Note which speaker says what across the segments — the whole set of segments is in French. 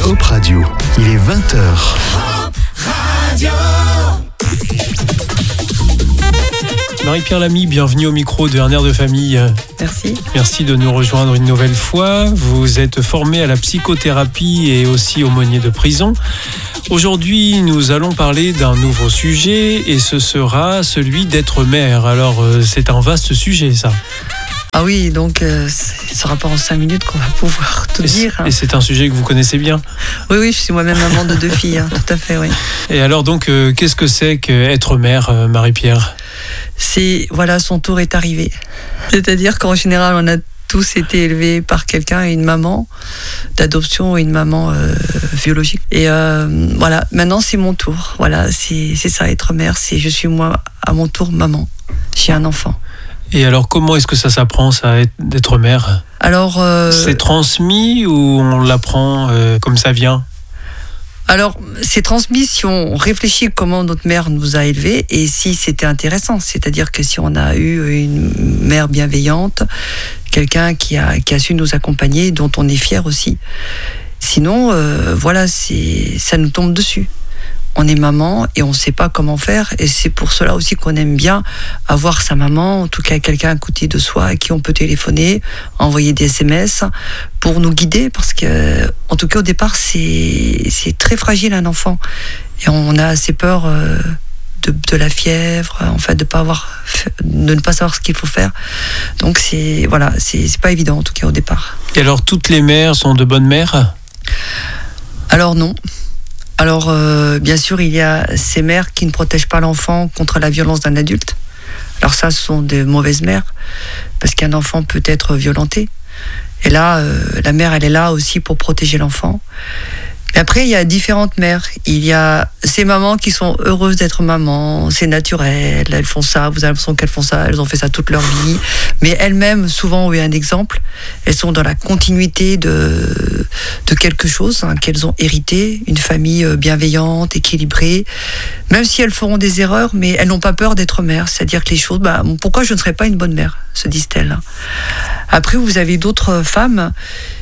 Speaker 1: Hop Radio. Il est 20h.
Speaker 2: Hop Radio.
Speaker 3: Marie-Pierre Lamy, bienvenue au micro de Un air de famille.
Speaker 4: Merci.
Speaker 3: Merci de nous rejoindre une nouvelle fois. Vous êtes formée à la psychothérapie et aussi aumônier de prison. Aujourd'hui, nous allons parler d'un nouveau sujet et ce sera celui d'être mère. Alors, c'est un vaste sujet, ça.
Speaker 4: Ah oui, donc ce ne sera pas en 5 minutes qu'on va pouvoir tout dire.
Speaker 3: Et c'est un sujet que vous connaissez bien.
Speaker 4: Oui, je suis moi-même maman de 2 filles, tout à fait, oui.
Speaker 3: Et alors donc, qu'est-ce que c'est qu'être mère, Marie-Pierre ?
Speaker 4: C'est, voilà, son tour est arrivé. C'est-à-dire qu'en général, on a tous été élevés par quelqu'un, une maman d'adoption ou une maman biologique. Et voilà, maintenant c'est mon tour. Voilà, c'est ça, être mère. Je suis moi, à mon tour, maman. J'ai un enfant.
Speaker 3: Et alors, comment est-ce que ça s'apprend, ça, d'être mère ?
Speaker 4: Alors,
Speaker 3: c'est transmis ou on l'apprend comme ça vient ?
Speaker 4: Alors, c'est transmis si on réfléchit comment notre mère nous a élevés et si c'était intéressant. C'est-à-dire que si on a eu une mère bienveillante, quelqu'un qui a su nous accompagner, dont on est fier aussi. Sinon, voilà, ça nous tombe dessus. On est maman et on ne sait pas comment faire, et c'est pour cela aussi qu'on aime bien avoir sa maman, en tout cas quelqu'un à côté de soi à qui on peut téléphoner, envoyer des SMS pour nous guider, parce que en tout cas au départ c'est très fragile un enfant et on a assez peur de la fièvre, en fait de ne pas savoir ce qu'il faut faire. Donc c'est pas évident en tout cas au départ.
Speaker 3: Et alors toutes les mères sont de bonnes mères ?
Speaker 4: Alors non. Alors, bien sûr, il y a ces mères qui ne protègent pas l'enfant contre la violence d'un adulte. Alors ça, ce sont des mauvaises mères, parce qu'un enfant peut être violenté. Et là, la mère, elle est là aussi pour protéger l'enfant. Mais après, il y a différentes mères. Il y a ces mamans qui sont heureuses d'être mamans, c'est naturel, elles font ça, vous avez l'impression qu'elles font ça, elles ont fait ça toute leur vie. Mais elles-mêmes, souvent, ont eu un exemple. Elles sont dans la continuité de quelque chose qu'elles ont hérité, une famille bienveillante, équilibrée. Même si elles feront des erreurs, mais elles n'ont pas peur d'être mères. C'est-à-dire que les choses, pourquoi je ne serais pas une bonne mère, se disent-elles. Après, vous avez d'autres femmes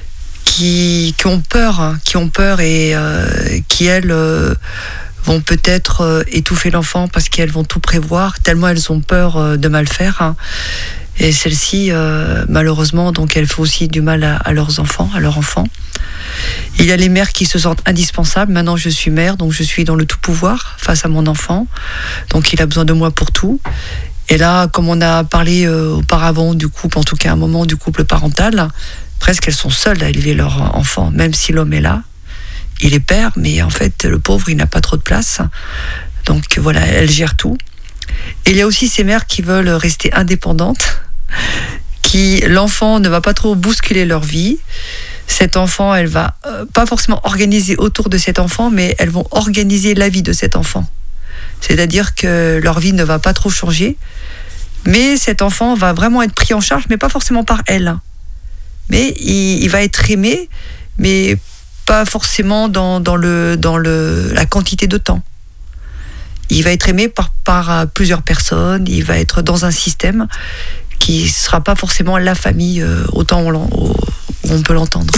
Speaker 4: qui ont peur et qui, elles, vont peut-être étouffer l'enfant parce qu'elles vont tout prévoir, tellement elles ont peur de mal faire. Et celles-ci, malheureusement, donc elles font aussi du mal à leurs enfants, à leurs enfants. Il y a les mères qui se sentent indispensables. Maintenant, je suis mère, donc je suis dans le tout-pouvoir face à mon enfant. Donc, il a besoin de moi pour tout. Et là, comme on a parlé auparavant du couple, en tout cas un moment du couple parental, presque elles sont seules à élever leur enfant, même si l'homme est là. Il est père, mais en fait, le pauvre, il n'a pas trop de place. Donc voilà, elle gère tout. Et il y a aussi ces mères qui veulent rester indépendantes, l'enfant ne va pas trop bousculer leur vie. Cet enfant, elle va pas forcément organiser autour de cet enfant, mais elles vont organiser la vie de cet enfant. C'est-à-dire que leur vie ne va pas trop changer, mais cet enfant va vraiment être pris en charge, mais pas forcément par elle. Mais il va être aimé, mais pas forcément dans la quantité de temps. Il va être aimé par plusieurs personnes, il va être dans un système qui ne sera pas forcément la famille, autant on peut l'entendre.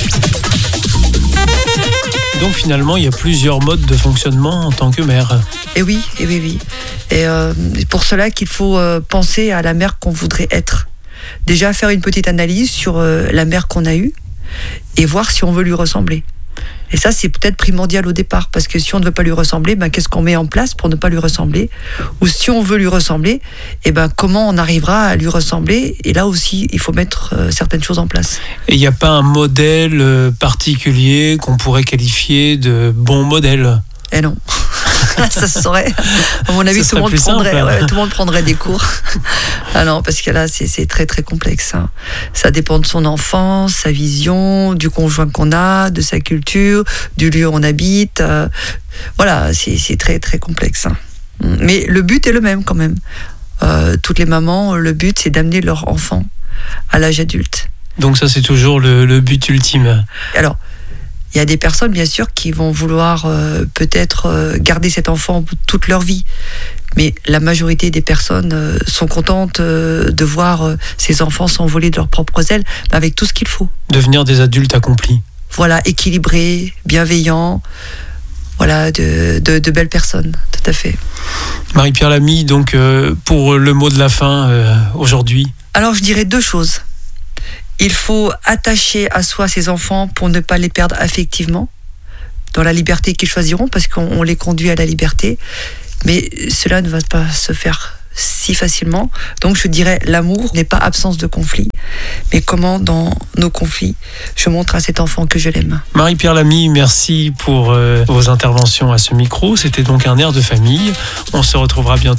Speaker 3: Donc finalement, il y a plusieurs modes de fonctionnement en tant que mère.
Speaker 4: Et oui. Et c'est pour cela qu'il faut penser à la mère qu'on voudrait être. Déjà faire une petite analyse sur la mère qu'on a eue et voir si on veut lui ressembler. Et ça, c'est peut-être primordial au départ, parce que si on ne veut pas lui ressembler, qu'est-ce qu'on met en place pour ne pas lui ressembler ? Ou si on veut lui ressembler, comment on arrivera à lui ressembler ? Et là aussi, il faut mettre certaines choses en place.
Speaker 3: Et il n'y a pas un modèle particulier qu'on pourrait qualifier de bon modèle ?
Speaker 4: Eh non. Ça se saurait. À mon avis, tout le monde prendrait des cours. Ah non, parce que là, c'est très très complexe. Ça dépend de son enfance, sa vision, du conjoint qu'on a, de sa culture, du lieu où on habite. Voilà, c'est très très complexe. Mais le but est le même quand même. Toutes les mamans, le but, c'est d'amener leur enfant à l'âge adulte.
Speaker 3: Donc ça, c'est toujours le but ultime.
Speaker 4: Alors, il y a des personnes, bien sûr, qui vont vouloir peut-être garder cet enfant toute leur vie. Mais la majorité des personnes sont contentes de voir ces enfants s'envoler de leurs propres ailes, mais avec tout ce qu'il faut.
Speaker 3: Devenir des adultes accomplis.
Speaker 4: voilà, équilibrés, bienveillants, voilà, de belles personnes, tout à fait.
Speaker 3: Marie-Pierre Lamy, donc pour le mot de la fin aujourd'hui.
Speaker 4: Alors je dirais 2 choses. Il faut attacher à soi ses enfants pour ne pas les perdre affectivement, dans la liberté qu'ils choisiront, parce qu'on les conduit à la liberté. Mais cela ne va pas se faire si facilement. Donc je dirais, l'amour n'est pas absence de conflit, mais comment dans nos conflits, je montre à cet enfant que je l'aime.
Speaker 3: Marie-Pierre Lamy, merci pour vos interventions à ce micro. C'était donc un air de famille. On se retrouvera bientôt